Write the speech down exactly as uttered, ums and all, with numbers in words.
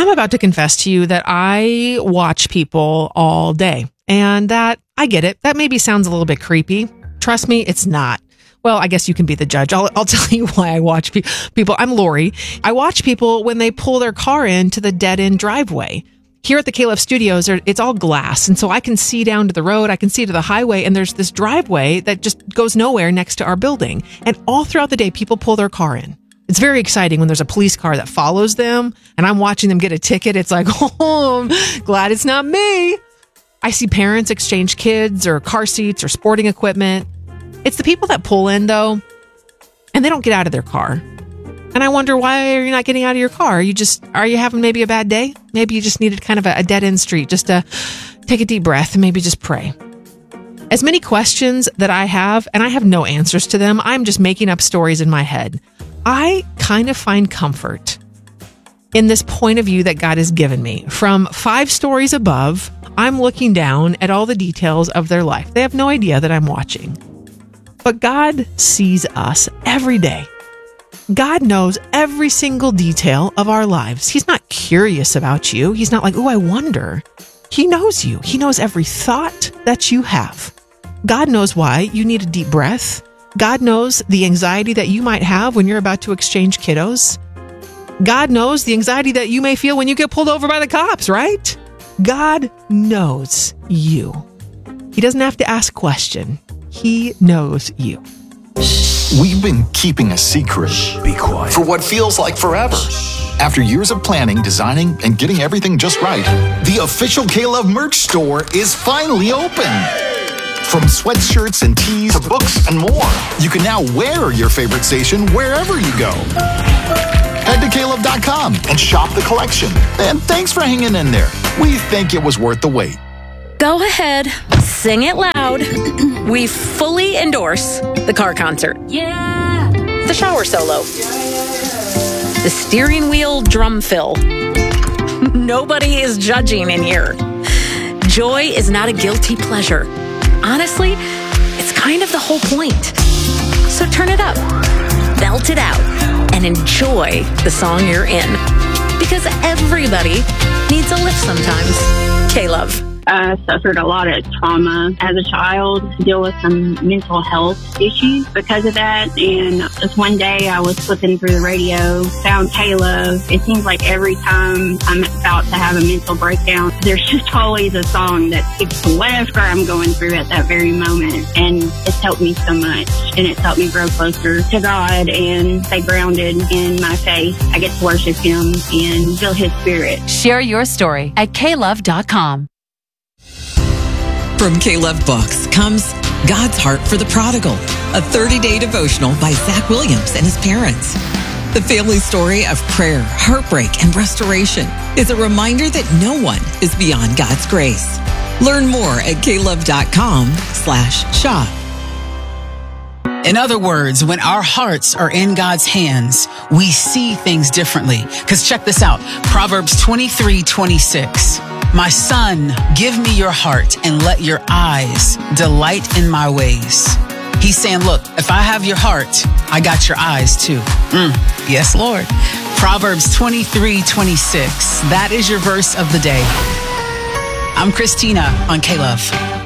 I'm about to confess to you that I watch people all day, and that, I get it, that maybe sounds a little bit creepy. Trust me, it's not. Well, I guess you can be the judge. I'll, I'll tell you why I watch pe- people. I'm Lori. I watch people when they pull their car into the dead-end driveway. Here at the K-Love Studios, it's all glass, and so I can see down to the road, I can see to the highway, and there's this driveway that just goes nowhere next to our building. And all throughout the day, people pull their car in. It's very exciting when there's a police car that follows them, and I'm watching them get a ticket. It's like, oh, I'm glad it's not me. I see parents exchange kids or car seats or sporting equipment. It's the people that pull in, though, and they don't get out of their car. And I wonder, why are you not getting out of your car? Are you just, are you having maybe a bad day? Maybe you just needed kind of a, a dead-end street, just to take a deep breath and maybe just pray. As many questions that I have, and I have no answers to them, I'm just making up stories in my head. I kind of find comfort in this point of view that God has given me. From five stories above, I'm looking down at all the details of their life. They have no idea that I'm watching. But God sees us every day. God knows every single detail of our lives. He's not curious about you. He's not like, oh, I wonder. He knows you. He knows every thought that you have. God knows why you need a deep breath. God knows the anxiety that you might have when you're about to exchange kiddos. God knows the anxiety that you may feel when you get pulled over by the cops, right? God knows you. He doesn't have to ask a question. He knows you. We've been keeping a secret. Be quiet. For what feels like forever. After years of planning, designing, and getting everything just right, the official K-Love merch store is finally open. From sweatshirts and tees to books and more, you can now wear your favorite station wherever you go. Head to K Love dot com and shop the collection. And thanks for hanging in there. We think it was worth the wait. Go ahead, sing it loud. We fully endorse the car concert. Yeah. The shower solo. The steering wheel drum fill. Nobody is judging in here. Joy is not a guilty pleasure. Honestly, it's kind of the whole point. So turn it up, belt it out, and enjoy the song you're in. Because everybody needs a lift sometimes. K-Love. I suffered a lot of trauma as a child, deal with some mental health issues because of that. And just one day I was flipping through the radio, found K-Love. It seems like every time I'm about to have a mental breakdown, there's just always a song that speaks to whatever I'm going through at that very moment. And it's helped me so much. And it's helped me grow closer to God and stay grounded in my faith. I get to worship Him and feel His Spirit. Share your story at K Love dot com. From K-Love Books comes God's Heart for the Prodigal, a thirty-day devotional by Zach Williams and his parents. The family story of prayer, heartbreak, and restoration is a reminder that no one is beyond God's grace. Learn more at K Love dot com slash shop. In other words, when our hearts are in God's hands, we see things differently. Because check this out, Proverbs twenty-three twenty-six. My son, give me your heart and let your eyes delight in my ways. He's saying, look, if I have your heart, I got your eyes too. Mm, yes, Lord. Proverbs twenty-three twenty-six. That is your verse of the day. I'm Christina on K-Love.